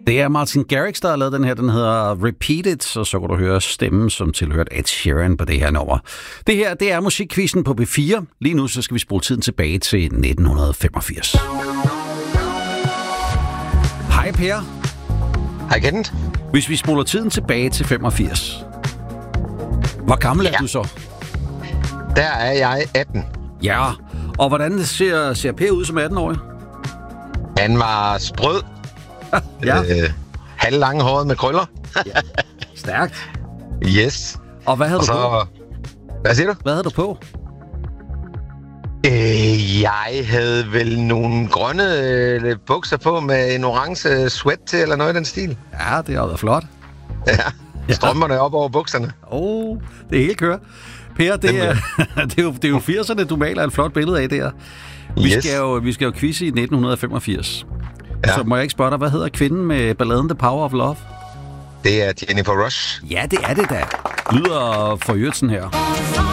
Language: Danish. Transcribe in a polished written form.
Det er Martin Garrix, der har lavet den her. Den hedder Repeat It, og så kan du høre stemmen, som tilhørte Ed Sheeran på det her nummer. Det her, det er musikquizzen på B4. Lige nu så skal vi spole tiden tilbage til 1985. Hej Per. Hej Kenneth. Hvis vi spoler tiden tilbage til 85, hvor gammel er du så? Der er jeg 18. Ja, og hvordan ser Per ud som 18-årig? Han var sprød. Ja. Halvlanghåret med krøller. Ja. Stærkt. Yes. Og hvad havde du på? Hvad siger du? Hvad havde du på? Jeg havde vel nogle grønne bukser på med en orange sweat til, eller noget i den stil. Ja, det har været flot. Ja, strømmerne op over bukserne. Det er helt kør. Per, det er jo 80'erne, du maler et flot billede af der. Vi skal jo quizze i 1985. Ja. Så må jeg ikke spørge dig, hvad hedder kvinden med balladen The Power of Love? Det er Jennifer Rush. Ja, det er det da. Lyder for Jørgensen her.